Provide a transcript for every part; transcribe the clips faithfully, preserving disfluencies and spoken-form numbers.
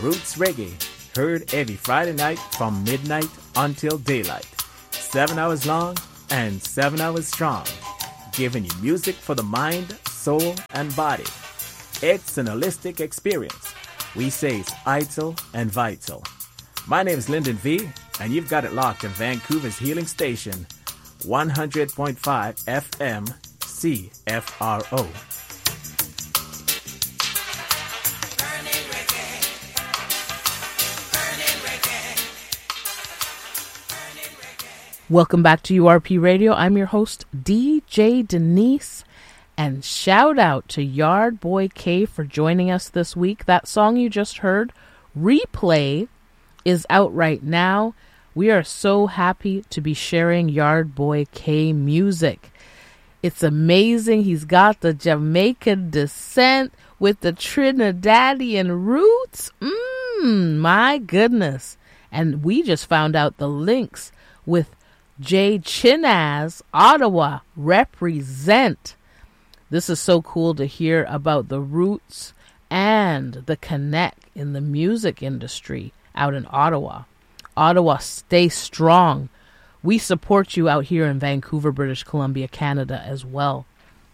Roots Reggae, heard every Friday night from midnight until daylight. Seven hours long and seven hours strong, giving you music for the mind, soul, and body. It's an holistic experience. We say it's ital and vital. My name is Lyndon V, and you've got it locked in Vancouver's healing station, one hundred point five F M C F R O. Welcome back to U R P Radio. I'm your host, D J Denise, and shout out to Yard Boy K for joining us this week. That song you just heard, Replay, is out right now. We are so happy to be sharing Yard Boy K music. It's amazing. He's got the Jamaican descent with the Trinidadian roots. Mmm, my goodness. And we just found out the links with Jay Chinaz, Ottawa, represent. This is so cool to hear about the roots and the connect in the music industry out in Ottawa. Ottawa, stay strong. We support you out here in Vancouver, British Columbia, Canada as well.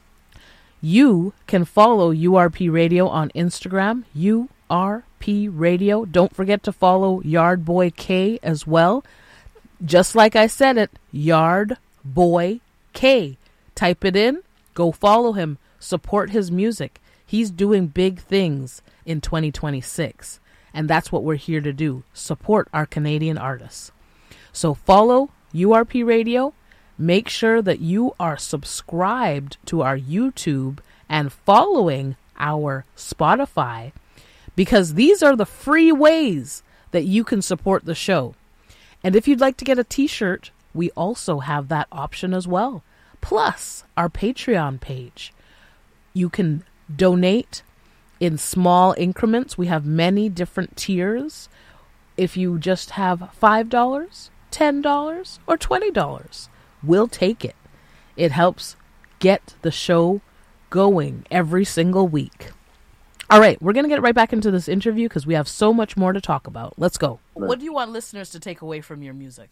You can follow U R P Radio on Instagram, U R P Radio. Don't forget to follow Yard Boy K as well. Just like I said it, Yard Boy K. Type it in, go follow him, support his music. He's doing big things in twenty twenty-six. And that's what we're here to do, support our Canadian artists. So follow U R P Radio. Make sure that you are subscribed to our YouTube and following our Spotify, because these are the free ways that you can support the show. And if you'd like to get a t-shirt, we also have that option as well. Plus, our Patreon page. You can donate in small increments. We have many different tiers. If you just have five dollars, ten dollars, or twenty dollars, we'll take it. It helps get the show going every single week. All right, we're going to get right back into this interview because we have so much more to talk about. Let's go. What do you want listeners to take away from your music?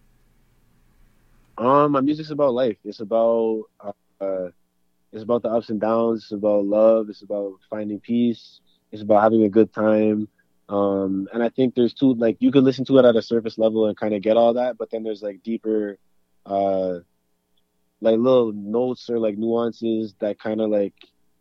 Um, my music's about life. It's about uh, it's about the ups and downs. It's about love. It's about finding peace. It's about having a good time. Um, and I think there's two, like, you could listen to it at a surface level and kind of get all that, but then there's like deeper, uh, like little notes or like nuances that kind of like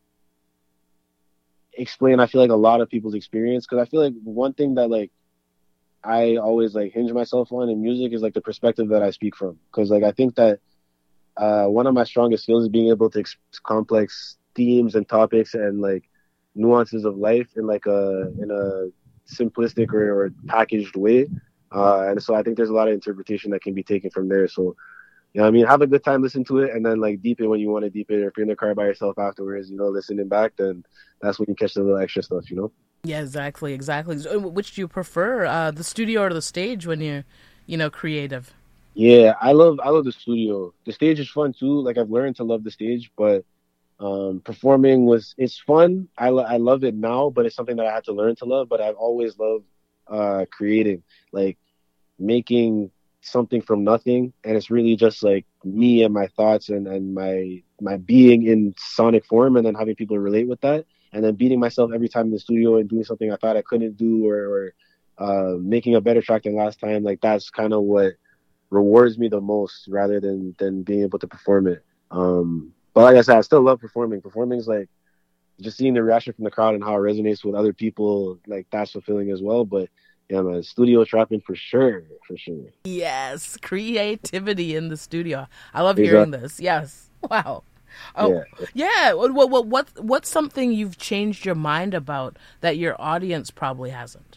explain, I feel like, a lot of people's experience. Because I feel like one thing that like I always like hinge myself on in music is like the perspective that I speak from. Because like I think that uh, one of my strongest skills is being able to express complex themes and topics and like nuances of life in like a in a simplistic or, or packaged way. Uh, and so I think there's a lot of interpretation that can be taken from there. So, you know what I mean? Have a good time, listen to it, and then like deep it when you want to deep it. Or if you're in the car by yourself afterwards, you know, listening back, then that's when you catch the little extra stuff, you know? Yeah, exactly, exactly. So, which do you prefer, uh, the studio or the stage when you're, you know, creative? Yeah, I love I love the studio. The stage is fun too. Like I've learned to love the stage, but um, performing was it's fun. I lo- I love it now, but it's something that I had to learn to love. But I've always loved uh, creating, like making something from nothing, and it's really just like me and my thoughts and, and my my being in sonic form, and then having people relate with that, and then beating myself every time in the studio and doing something I thought I couldn't do, or, or uh, making a better track than last time. Like that's kind of what rewards me the most, rather than than being able to perform it. Um, but like I said, I still love performing. Performing is like just seeing the reaction from the crowd and how it resonates with other people. Like that's fulfilling as well. But yeah, man, studio trapping for sure, for sure. Yes, creativity in the studio. I love hearing this. Yes, wow. Oh, yeah. yeah. What, what, what, what's something you've changed your mind about that your audience probably hasn't?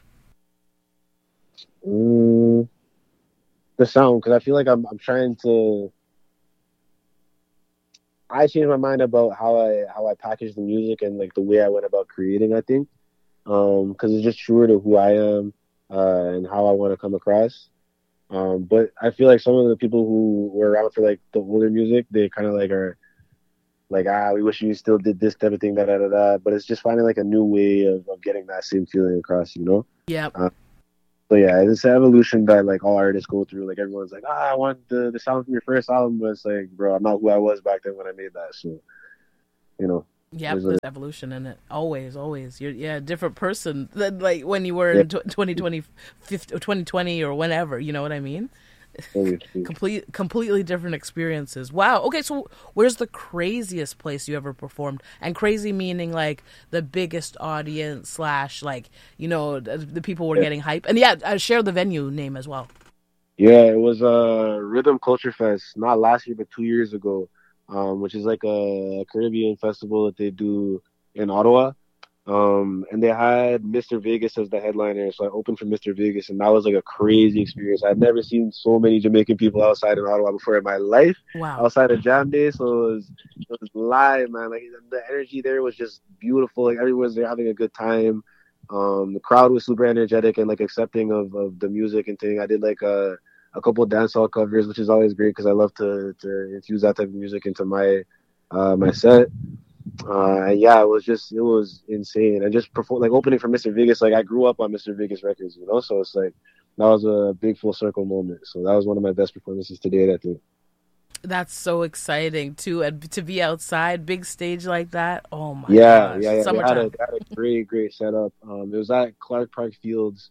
Mm, the sound, because I feel like I'm I'm trying to. I changed my mind about how I how I package the music and like the way I went about creating. I think, um, because it's just truer to who I am. Uh, and how I want to come across. Um, but I feel like some of the people who were around for like the older music, they kind of like are like, ah, we wish you still did this type of thing, da da da da. But it's just finding like a new way of, of getting that same feeling across, you know? Yep. Uh, so yeah, it's an evolution that like all artists go through. Like everyone's like, ah, I want the the sound from your first album, but it's like, bro, I'm not who I was back then when I made that. So, you know. Yep, there's evolution in it. Always, always. You're yeah, a different person than like when you were yeah. in twenty twenty, twenty twenty or whenever. You know what I mean? Complete, completely different experiences. Wow. Okay, so where's the craziest place you ever performed? And crazy meaning like the biggest audience slash like, you know, the, the people were yeah. getting hype. And yeah, uh, share the venue name as well. Yeah, it was uh, Rhythm Culture Fest, not last year, but two years ago, um, which is like a Caribbean festival that they do in Ottawa. Um, and they had Mister Vegas as the headliner, so I opened for Mister Vegas, and that was like a crazy experience. I'd never seen so many Jamaican people outside in Ottawa before in my life. Wow! Outside of Jam Day, so it was it was live, man. Like the energy there was just beautiful. Like everyone was there having a good time. Um, the crowd was super energetic and like accepting of, of the music and thing. I did like a a couple dancehall covers, which is always great because I love to to infuse that type of music into my uh, my set. Uh, yeah, it was just, it was insane. And just perform, like opening for Mister Vegas, like I grew up on Mister Vegas records, you know, so it's like, that was a big full circle moment. So that was one of my best performances to date, I think. That's so exciting too. And to be outside, big stage like that. Oh my yeah, gosh. Yeah, yeah, Summertime. They had, a, they had a great, great setup. Um, it was at Clark Park Fields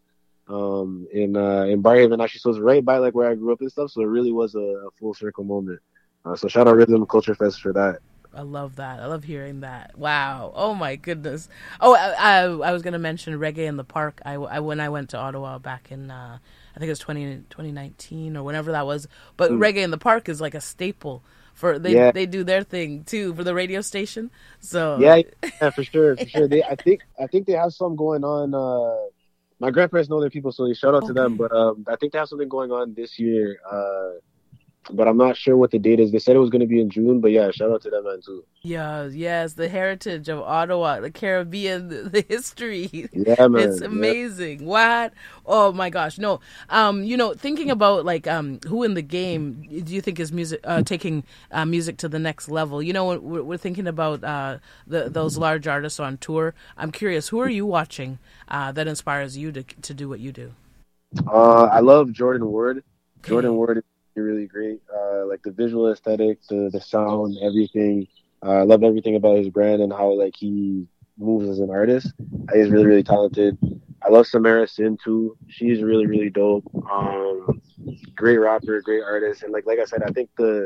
um, in uh, in Barhaven, actually. So it was right by like where I grew up and stuff. So it really was a, a full circle moment. Uh, so shout out Rhythm Culture Fest for that. I love that. I love hearing that. Wow. Oh my goodness. Oh, I, I, I was going to mention Reggae in the Park. I, I, when I went to Ottawa back in, uh, I think it was twenty, twenty nineteen or whenever that was. But mm. Reggae in the Park is like a staple for, they, yeah. they do their thing too for the radio station. So yeah, yeah, for sure. For sure. They, I think, I think they have some going on. Uh, my grandparents know their people, so shout out okay. to them. But, um, I think they have something going on this year. Uh, But I'm not sure what the date is. They said it was going to be in June, but yeah, shout out to them, man, too. Yeah, yes, the heritage of Ottawa, the Caribbean, the, the history. Yeah, man. It's amazing. Yeah. What? Oh, my gosh. No, um, you know, thinking about, like, um, who in the game do you think is music uh, taking uh, music to the next level? You know, we're, we're thinking about uh, the, those large artists on tour. I'm curious, who are you watching uh, that inspires you to to do what you do? Uh, I love Jordan Ward. Okay. Jordan Ward is really great. Uh, like the visual aesthetic, the the sound, everything. Uh, I love everything about his brand and how like he moves as an artist. He's really really talented. I love Samara Sin too. She's really really dope. Um, great rapper, great artist, and like like I said, I think the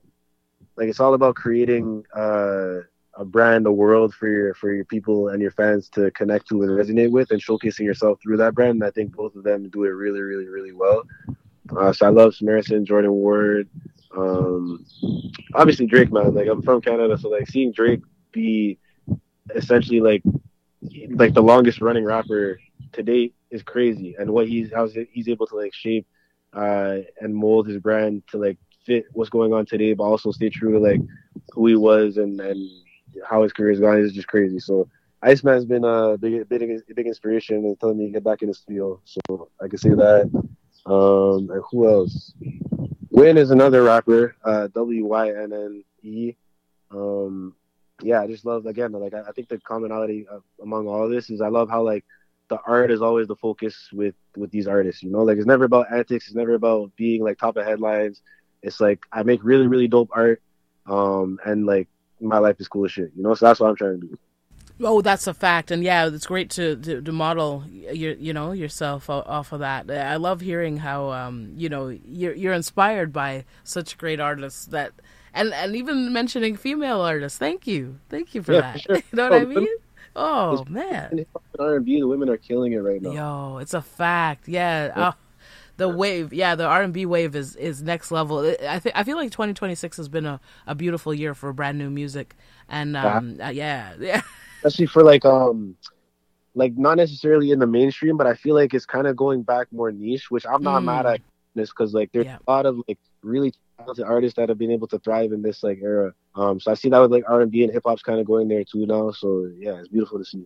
like it's all about creating uh, a brand, a world for your for your people and your fans to connect to and resonate with, and showcasing yourself through that brand. And I think both of them do it really really really well. Uh, so I love Samarison, Jordan Ward, um, obviously Drake, man. Like I'm from Canada, so like seeing Drake be essentially like like the longest running rapper to date is crazy, and what he's how he's able to like shape uh, and mold his brand to like fit what's going on today, but also stay true to like who he was and and how his career's gone is just crazy. So Iceman's been a big big big inspiration and telling me to get back in the studio, so I can say that. Um, and who else? Wynn is another rapper, uh, W Y N N E. Um, yeah, I just love, again, like, I, I think the commonality of, among all of this is I love how, like, the art is always the focus with, with these artists, you know? Like, it's never about antics. It's never about being, like, top of headlines. It's, like, I make really, really dope art, um, and, like, my life is cool as shit, you know? So that's what I'm trying to do. Oh, that's a fact, and yeah, it's great to, to, to model your you know yourself off of that. I love hearing how um, you know you're you're inspired by such great artists that, and, and even mentioning female artists. Thank you, thank you for yeah, that. For sure. You know what I mean? Oh man, R and B, the women are killing it right now. Yo, it's a fact. Yeah. yeah. Oh, the wave, yeah, the R and B wave is, is next level. I think I feel like twenty twenty-six has been a, a beautiful year for brand new music, and um, uh, yeah, yeah. Especially for like um like not necessarily in the mainstream, but I feel like it's kind of going back more niche, which I'm not mm. mad at this because like there's yeah. a lot of like really talented artists that have been able to thrive in this like era. Um, so I see that with like R and B and hip hop's kind of going there too now. So yeah, it's beautiful to see.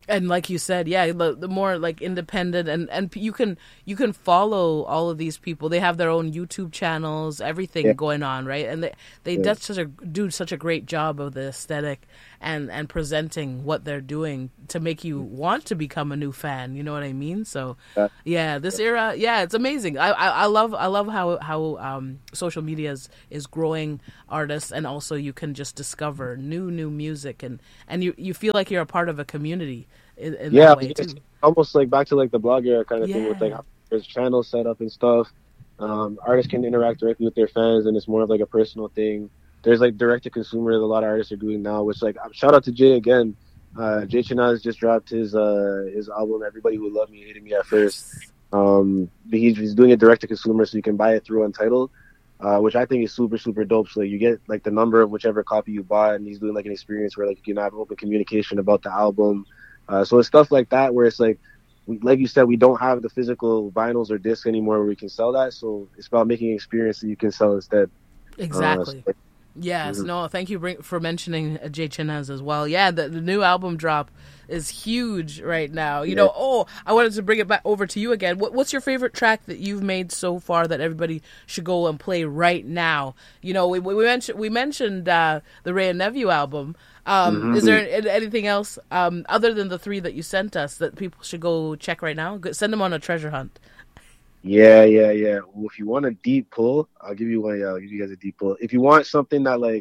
And like you said, yeah, the, the more like independent and, and you can you can follow all of these people. They have their own YouTube channels, everything Yeah. going on, right? And they they Yeah. does such a do such a great job of the aesthetic and and presenting what they're doing to make you want to become a new fan. You know what I mean? So Yeah. yeah, this era, yeah, it's amazing. I, I, I love I love how how um, social media is, is growing artists, and also you can just discover new new music, and, and you, you feel like you're a part of a community in, in Yeah, that way it's too. almost like back to like the blog era kind of thing with like Yeah. how there's channels set up and stuff. Um, artists can interact directly with their fans, and it's more of like a personal thing. There's like direct to consumer that a lot of artists are doing now, which like shout out to Jay again. Uh, Jay Chinaz just dropped his uh his album Everybody Who Loved Me Hated Me at First. Um, but he's, he's doing it direct to consumer, so you can buy it through Untitled, uh, which I think is super super dope. So you get like the number of whichever copy you bought, and he's doing like an experience where like you can have open communication about the album. Uh, so it's stuff like that where it's like, we, like you said, we don't have the physical vinyls or discs anymore where we can sell that. So it's about making an experience that you can sell instead. Exactly. Uh, so, Yes, Mhm. no, thank you bring, for mentioning uh, Jay Chinaz as well. Yeah, the, the new album drop is huge right now. You Yeah. know, oh, I wanted to bring it back over to you again. What, what's your favorite track that you've made so far that everybody should go and play right now? You know, we, we mentioned we mentioned uh, the Ray and Nephew album. Um, Mhm. Is there an- anything else um, other than the three that you sent us that people should go check right now? Go- Send them on a treasure hunt. Yeah, yeah, yeah. Well, if you want a deep pull, I'll give you one. Yeah, I'll give you guys a deep pull. If you want something that like,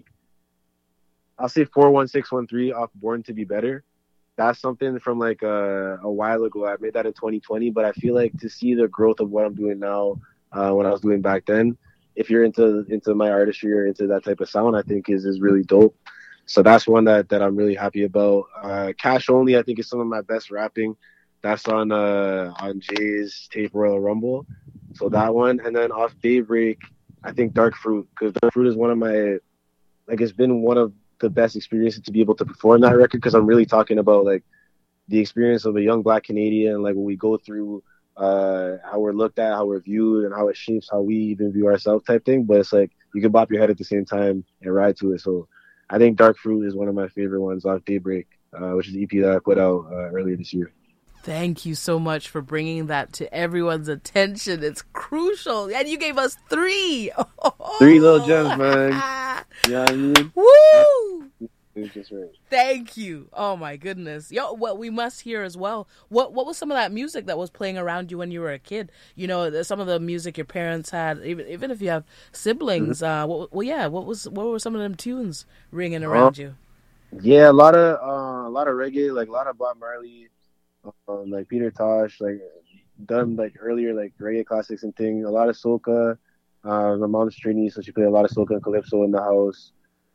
I'll say four one six one three off Born to Be Better. That's something from like a, a while ago. I made that in twenty twenty, but I feel like to see the growth of what I'm doing now, uh, what I was doing back then, if you're into into my artistry or into that type of sound, I think is is really dope. So that's one that, that I'm really happy about. Uh, Cash Only, I think, is some of my best rapping. That's on uh, on Jay's tape Royal Rumble. So that one, and then off Daybreak, I think Dark Fruit, because Dark Fruit is one of my, like, it's been one of the best experiences to be able to perform that record, because I'm really talking about like the experience of a young Black Canadian, like what we go through, uh, how we're looked at, how we're viewed, and how it shapes how we even view ourselves type thing. But it's like you can bop your head at the same time and ride to it. So I think Dark Fruit is one of my favorite ones off Daybreak, uh, which is the E P that I put out uh, earlier this year. Thank you so much for bringing that to everyone's attention. It's crucial. And you gave us three. Three little gems, man. You know what I mean? Woo! It's just right. Thank you. Oh my goodness. Yo, what we must hear as well. What what was some of that music that was playing around you when you were a kid? You know, the- some of the music your parents had, even even if you have siblings. Mm-hmm. Uh, what, well, yeah. What was what were some of them tunes ringing around you? Yeah, a lot of uh, a lot of reggae, like a lot of Bob Marley, um, like Peter Tosh, like done like earlier like reggae classics and things. A lot of soca. Uh, my mom's Trini, so she played a lot of soca and calypso in the house.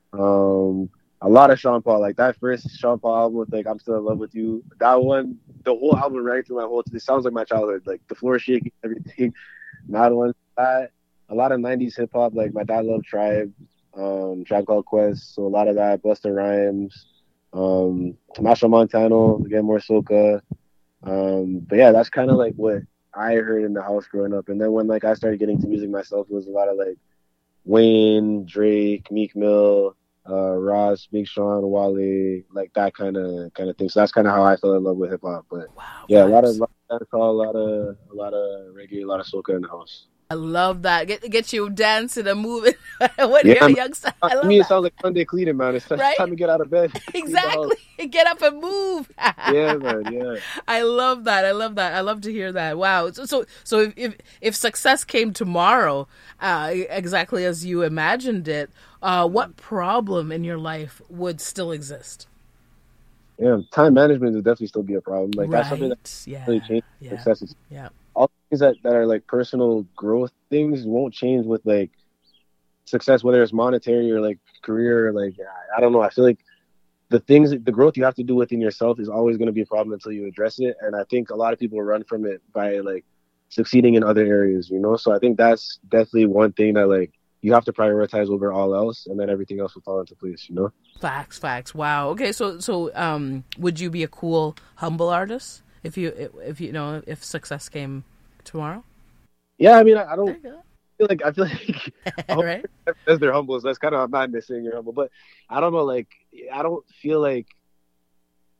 Um, a lot of Sean Paul, like that first Sean Paul album with like I'm Still in Love with You. That one, the whole album rang through my whole. It sounds like my childhood, like the floor shaking, everything. That one, that a lot of nineties hip hop, like my dad loved Tribe, um, Tribe Called Quest, so a lot of that. Busta Rhymes, um, Machel Montano, again more soca. Um, but yeah, that's kind of like what I heard in the house growing up. And then when like I started getting to music myself, it was a lot of like Wayne, Drake, Meek Mill, uh, Ross, Big Sean, Wale, like that kind of kind of thing. So that's kind of how I fell in love with hip hop. But Wow. yeah, a lot of vibes. lot of dancehall, a lot of a lot of reggae, a lot of soca in the house. I love that. Get get you dancing and moving when Yeah, you're a man. youngster. I I love mean, it that. sounds like Sunday cleaning, man. It's Right? time to get out of bed. Clean the house. Exactly. Get up and move. Yeah, man. Yeah. I love that. I love that. I love to hear that. Wow. So so, so if, if if success came tomorrow, uh, exactly as you imagined it, uh, what problem in your life would still exist? Yeah. Time management would definitely still be a problem. Like that's something that Right. Yeah. really changed. Yeah. Success is Yeah. all things that, that are like personal growth things won't change with like success, whether it's monetary or like career or like I don't know. I feel like the things the growth you have to do within yourself is always going to be a problem until you address it. And I think a lot of people run from it by like succeeding in other areas, you know? So I think that's definitely one thing that like you have to prioritize over all else, and then everything else will fall into place, you know? Facts. Facts. Wow. Okay. So so um, would you be a cool humble artist if you if you know if success came tomorrow? Yeah, I mean, I, I don't There you feel like I feel like I go. hope Right. as they're humble, so that's kind of I'm not saying you're humble, but I don't know, like I don't feel like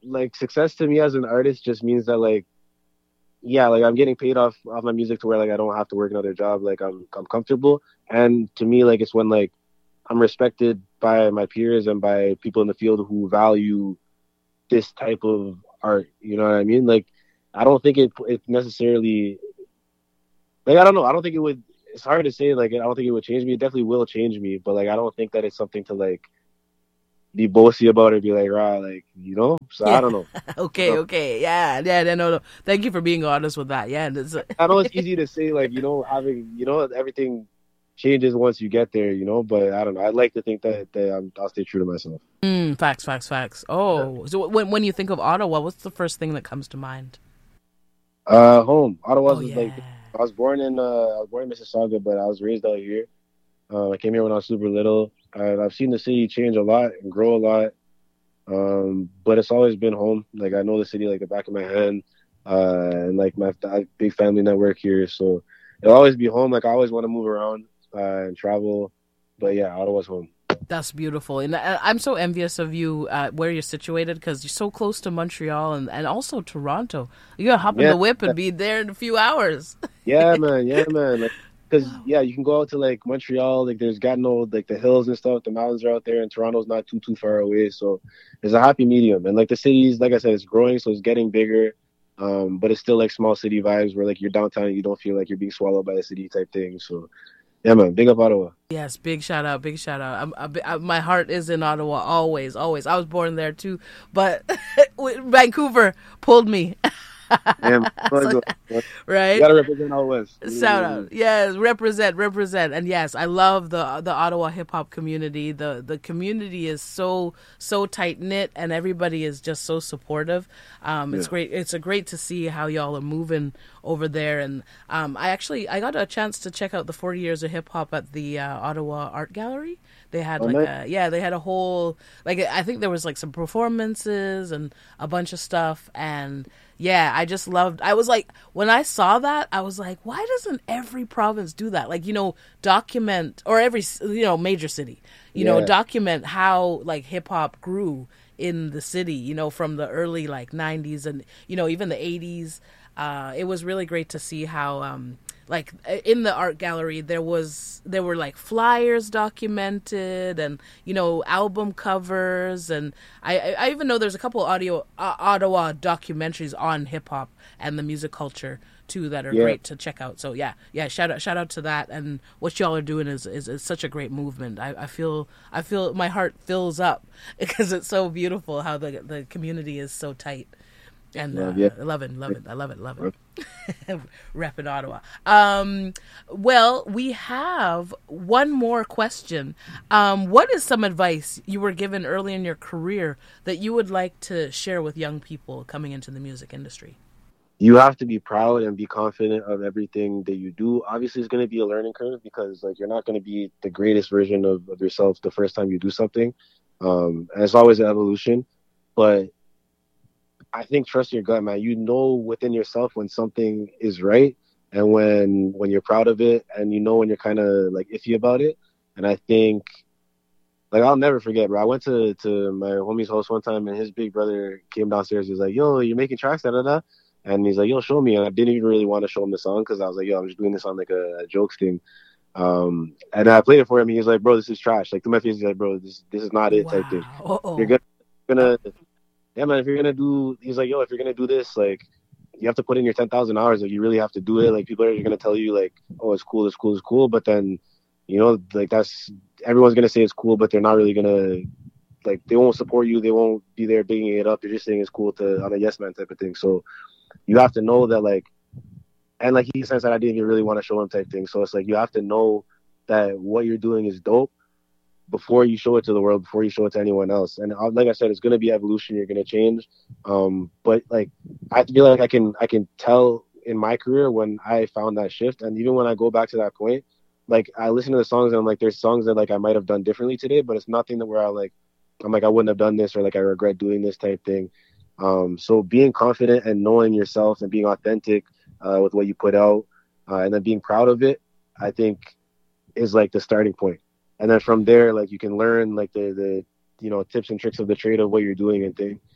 like success to me as an artist just means that like, yeah, like I'm getting paid off off my music to where like I don't have to work another job. Like I'm I'm comfortable, and to me like it's when like I'm respected by my peers and by people in the field who value this type of art. You know what I mean? Like I don't think it it necessarily like I don't know. I don't think it would. It's hard to say. Like I don't think it would change me. It definitely will change me, but like I don't think that it's something to like be bossy about it. Be like, rah, like you know. So Yeah. I don't know. okay, So, okay, yeah, yeah, no, no, no. Thank you for being honest with that. Yeah, and it's, I know it's easy to say like you know having you know everything changes once you get there. You know, but I don't know. I'd like to think that, that I'm, I'll stay true to myself. mm, facts, facts, facts. Oh, so when when you think of Ottawa, what's the first thing that comes to mind? Uh, home. Ottawa's Oh is yeah. like I was born in uh I was born in Mississauga, but I was raised out here. Uh, I came here when I was super little, and I've seen the city change a lot and grow a lot. Um, but it's always been home. Like I know the city like the back of my hand, uh, and like my I have big family network here, so it'll always be home. Like I always want to move around uh, and travel, but yeah, Ottawa's home. That's beautiful, and I, I'm so envious of you uh, where you're situated because you're so close to Montreal and, and also Toronto. You gotta hop in Yeah, the whip and be there in a few hours. yeah, man, yeah, man. Like, cause yeah, you can go out to like Montreal. Like there's got no like the hills and stuff. The mountains are out there, and Toronto's not too too far away. So there's a happy medium. And like the city's, like I said, it's growing, so it's getting bigger. Um, but it's still like small city vibes where like you're downtown, and you don't feel like you're being swallowed by the city type thing. So yeah, man, big up Ottawa. Yes, big shout out, big shout out. I'm, I, I, my heart is in Ottawa always, always. I was born there too, but Vancouver pulled me. Yeah, So, right? You gotta represent all West. Shout out, yes, represent, represent, and yes, I love the the Ottawa hip hop community. the The community is so so tight knit, and everybody is just so supportive. Um, it's Yeah. great. It's a great to see how y'all are moving over there. And um, I actually I got a chance to check out the forty years of hip hop at the uh, Ottawa Art Gallery. They had Oh, like nice. a yeah, they had a whole like I think there was like some performances and a bunch of stuff. And yeah, I just loved. I was like, when I saw that, I was like, why doesn't every province do that? Like, you know, document, or every you know major city, you know, Yeah. document how like hip hop grew in the city. You know, from the early like nineties and you know even the eighties. Uh, it was really great to see how. Um, like in the art gallery there was there were like flyers documented and you know album covers. And I I I even know there's a couple audio uh, Ottawa documentaries on hip hop and the music culture too that are Yeah. great to check out. So yeah, yeah, shout out shout out to that. And what y'all are doing is is, is such a great movement. I, I feel I feel my heart fills up because it's so beautiful how the the community is so tight. And uh, Yeah, yeah. I love it, love it, I love it, love it. Rep in Ottawa. Um, well, we have one more question. Um, what is some advice you were given early in your career that you would like to share with young people coming into the music industry? You have to be proud and be confident of everything that you do. Obviously, it's going to be a learning curve because like you're not going to be the greatest version of, of yourself the first time you do something. Um, and it's always an evolution. But I think trust your gut, man. You know within yourself when something is right and when when you're proud of it, and you know when you're kind of like iffy about it. And I think, like, I'll never forget, bro. I went to, to my homie's house one time, and his big brother came downstairs. He was like, "Yo, you're making tracks, da da da." And he's like, "Yo, show me." And I didn't even really want to show him the song because I was like, "Yo, I'm just doing this on like a, a jokes thing." Um, and I played it for him. And he's like, "Bro, this is trash." Like to my face, he's like, "Bro, this this is not it," type thing. Wow. Uh-oh. You're gonna, gonna, yeah, man. If you're gonna do, he's like, "Yo, if you're gonna do this, like, you have to put in your ten thousand hours. Like, you really have to do it. Like, people are gonna tell you, like, oh, it's cool, it's cool, it's cool. But then, you know, like that's everyone's gonna say it's cool, but they're not really gonna, like, they won't support you. They won't be there bigging it up. They're just saying it's cool to on a yes man type of thing. So you have to know that, like, and like he says that I didn't even really want to show him type thing. So it's like you have to know that what you're doing is dope before you show it to the world, before you show it to anyone else. And like I said, it's going to be evolution. You're going to change. Um, but like, I feel like I can, I can tell in my career when I found that shift. And even when I go back to that point, like I listen to the songs and I'm like, there's songs that like I might've done differently today, but it's nothing that where I like, I'm like, I wouldn't have done this or like, I regret doing this type thing. Um, so being confident and knowing yourself and being authentic uh, with what you put out uh, and then being proud of it, I think is like the starting point. And then from there, like you can learn like the, the, you know, tips and tricks of the trade of what you're doing and thing.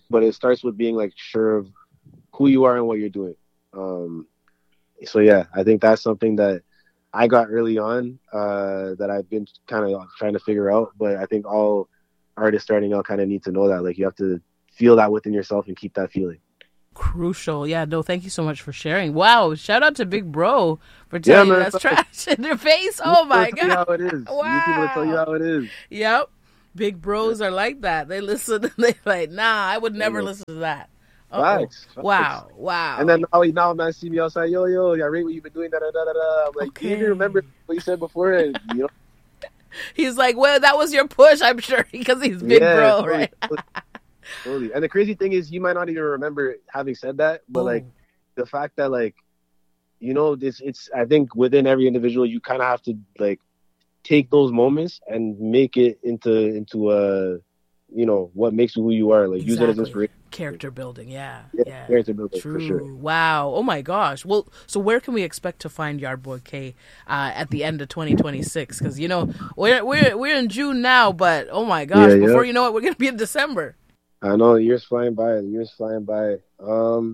but it starts with being like sure of who you are and what you're doing. Um, so yeah, I think that's something that I got early on uh, that I've been kind of trying to figure out. But I think all artists starting out kind of need to know that. Like you have to feel that within yourself and keep that feeling. Crucial. Yeah, no, thank you so much for sharing. Wow, shout out to Big Bro for telling yeah, man, you that's trash in your face. Oh my god. How it is. Wow. You people tell you how it is. Yep. Big bros yeah. are like that. They listen and they like, nah, I would never yeah. listen to that. Facts, facts. Wow, wow. And then now, now man see me outside, yo, yo, I rate what you've been doing, da da da da. I'm like, okay. You even remember what you said before? And, you know. He's like, well, that was your push, I'm sure, because he's Big yeah, Bro, totally, right? totally, totally. And the crazy thing is, you might not even remember having said that, but Ooh. like the fact that like, you know, this it's. I think within every individual, you kind of have to like take those moments and make it into into a. You know what makes you who you are. Like exactly. Use it as inspiration. Character building, yeah, yeah. yeah. Character building, True. For sure. Wow. Oh my gosh. Well, so where can we expect to find Yardboy K uh, at the end of twenty twenty-six? Because you know we're we're we're in June now, but oh my gosh, yeah, before yeah. you know it, we're gonna be in December. I know the years flying by. The years flying by. Um.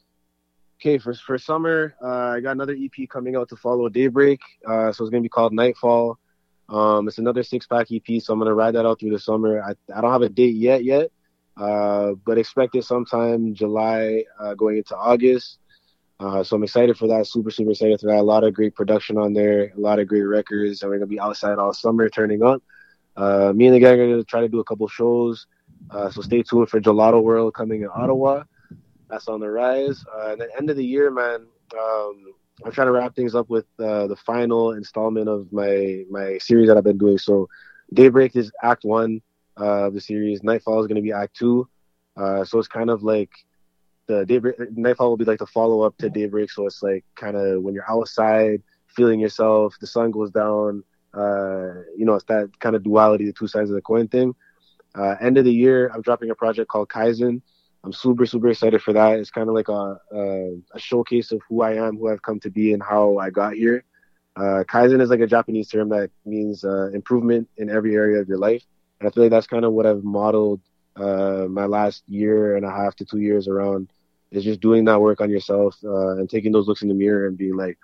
Okay, for for summer, uh, I got another E P coming out to follow Daybreak. Uh, so it's gonna be called Nightfall. Um, it's another six-pack E P, so I'm going to ride that out through the summer. I, I don't have a date yet yet, uh, but expect it sometime July uh, going into August. Uh, so I'm excited for that, super, super excited for that. A lot of great production on there, a lot of great records, and we're going to be outside all summer turning up. Uh, me and the gang are going to try to do a couple shows, uh, so stay tuned for Gelato World coming in Ottawa. That's on the rise. Uh, and then end of the year, man, um, I'm trying to wrap things up with uh, the final installment of my my series that I've been doing. So Daybreak is act one uh, of the series. Nightfall is going to be act two. Uh, so it's kind of like the Daybreak, Nightfall will be like the follow up to Daybreak. So it's like kind of when you're outside feeling yourself, the sun goes down. Uh, you know, it's that kind of duality, the two sides of the coin thing. Uh, end of the year, I'm dropping a project called Kaizen. I'm super, super excited for that. It's kind of like a, a a showcase of who I am, who I've come to be, and how I got here. Uh, Kaizen is like a Japanese term that means uh, improvement in every area of your life. And I feel like that's kind of what I've modeled uh, my last year and a half to two years around, is just doing that work on yourself uh, and taking those looks in the mirror and being like,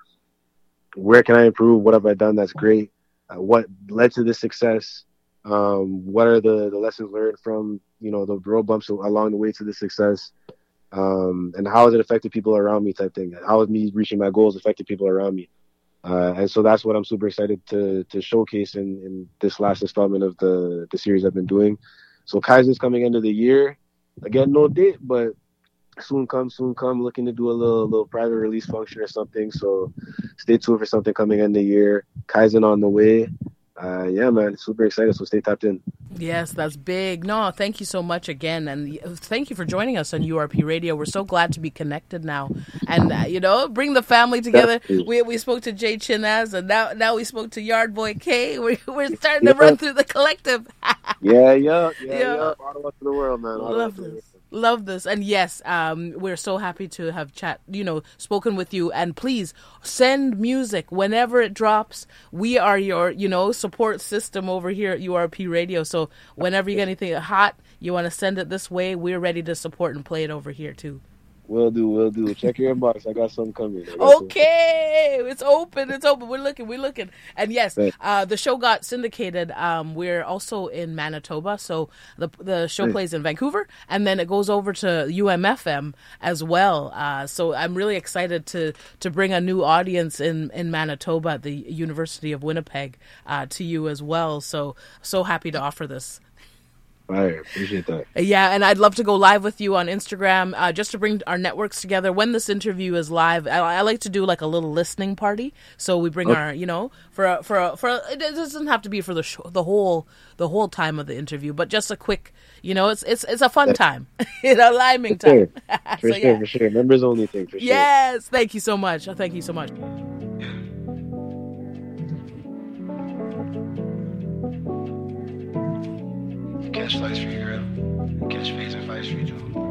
where can I improve? What have I done that's great? Uh, what led to this success? Um, what are the, the lessons learned from, you know, the road bumps along the way to the success? Um, and how has it affected people around me type thing? How has me reaching my goals affected people around me? Uh, and so that's what I'm super excited to to showcase in, in this last installment of the, the series I've been doing. So Kaizen's coming end of the year. Again, no date, but soon come, soon come. Looking to do a little little private release function or something. So stay tuned for something coming end of the year. Kaizen on the way. Uh, yeah, man, super excited. So stay tapped in. Yes, that's big. No, thank you so much again. And thank you for joining us on U R P Radio. We're so glad to be connected now. And, uh, you know, bring the family together. We we spoke to Jay Chinaz, and now now we spoke to Yardboy K. We're, we're starting yeah. to run through the collective. yeah, yeah, yeah, yeah. Ottawa to the world, man. Ottawa Love this. Love this. And yes, um, we're so happy to have chat, you know, spoken with you. And please send music whenever it drops. We are your, you know, support system over here at U R P Radio. So whenever you get anything hot, you want to send it this way, we're ready to support and play it over here too. Will do, will do. Check your inbox. I got something coming. Okay, something. It's open. It's open. We're looking. We're looking. And yes, uh, the show got syndicated. Um, we're also in Manitoba, so the the show plays in Vancouver, and then it goes over to U M F M as well. Uh, so I'm really excited to to bring a new audience in in Manitoba at the University of Winnipeg uh, to you as well. So so happy to offer this. I appreciate that. Yeah, and I'd love to go live with you on Instagram uh, just to bring our networks together. When this interview is live, I, I like to do like a little listening party. So we bring okay. our, you know, for a, for a, for a, it doesn't have to be for the show, the whole the whole time of the interview, but just a quick, you know, it's it's it's a fun yeah. time, you know, liming for time. Sure. For so, sure, yeah. for sure. Members only thing, for sure. Yes, thank you so much. Thank you so much. Catch flights for you, girl. Catch phase and flights for you, too.